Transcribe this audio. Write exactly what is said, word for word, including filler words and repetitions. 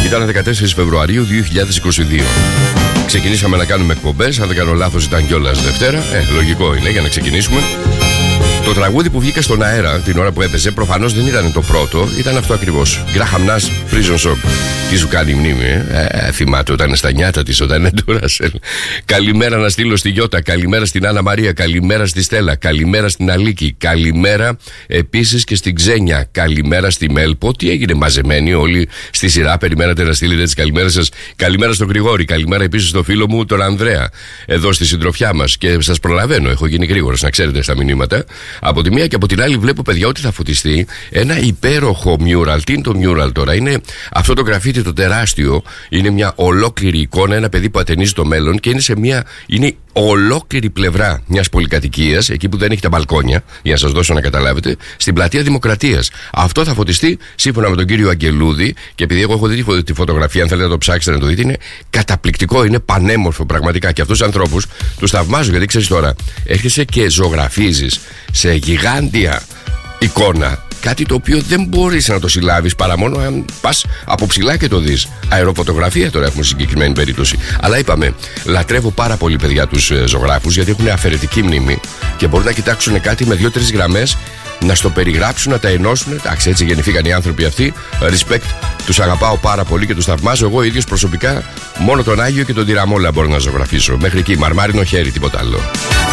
Ήταν δεκατέσσερις Φεβρουαρίου δύο χιλιάδες είκοσι δύο. Ξεκινήσαμε να κάνουμε εκπομπές. Αν δεν κάνω λάθος, ήταν κιόλας Δευτέρα. Ε, λογικό είναι για να ξεκινήσουμε. Το τραγούδι που βγήκε στον αέρα την ώρα που έπαιζε προφανώς δεν ήταν το πρώτο, ήταν αυτό ακριβώς. Graham Nash, Prison Song. Τι σου κάνει η μνήμη, ε? ε θυμάται όταν είναι στα νιάτα της, όταν είναι του Ρασέλ. Καλημέρα να στείλω στη Γιώτα, καλημέρα στην Άννα Μαρία, καλημέρα στη Στέλλα, καλημέρα στην Αλίκη, καλημέρα επίσης και στην Ξένια, καλημέρα στη Μέλπο. Τι έγινε, μαζεμένοι όλοι στη σειρά, περιμένατε να στείλετε τις καλημέρες σας. Καλημέρα στον Γρηγόρη, καλημέρα επίσης στο φίλο μου τον Ανδρέα, εδώ στη συντροφιά μας. Και σας προλαβαίνω, έχω γίνει γρήγορος, να ξέρετε, στα μηνύματα. Από τη μία και από την άλλη βλέπω, παιδιά, ότι θα φωτιστεί ένα υπέροχο mural. Τι είναι το mural τώρα? Είναι αυτό το γραφίτι το τεράστιο. Είναι μια ολόκληρη εικόνα, ένα παιδί που ατενίζει το μέλλον και είναι σε μια. Είναι ολόκληρη πλευρά μιας πολυκατοικίας, εκεί που δεν έχει τα μπαλκόνια, για να σας δώσω να καταλάβετε, στην πλατεία Δημοκρατίας. Αυτό θα φωτιστεί σύμφωνα με τον κύριο Αγγελούδη, και επειδή εγώ έχω δει τη φωτογραφία, αν θέλετε να το ψάξετε να το δείτε, είναι καταπληκτικό, είναι πανέμορφο πραγματικά. Και αυτούς τους ανθρώπους τους θαυμάζω, γιατί ξέρεις τώρα, έρχεσαι και ζωγραφίζεις σε γιγάντια εικόνα κάτι το οποίο δεν μπορείς να το συλλάβεις παρά μόνο αν πας από ψηλά και το δεις. Αεροφωτογραφία τώρα έχουμε συγκεκριμένη περίπτωση. Αλλά είπαμε, λατρεύω πάρα πολύ, παιδιά, τους ζωγράφους, γιατί έχουν αφαιρετική μνήμη και μπορούν να κοιτάξουν κάτι με δύο-τρεις γραμμές, να στο περιγράψουν, να τα ενώσουν. Εντάξει, έτσι γεννηθήκαν οι άνθρωποι αυτοί. Respect, τους αγαπάω πάρα πολύ και τους θαυμάζω. Εγώ ίδιος προσωπικά μόνο τον Άγιο και τον Τυραμόλα μπορώ να ζωγραφίσω. Μέχρι εκεί, μαρμάρινο χέρι, τίποτα άλλο.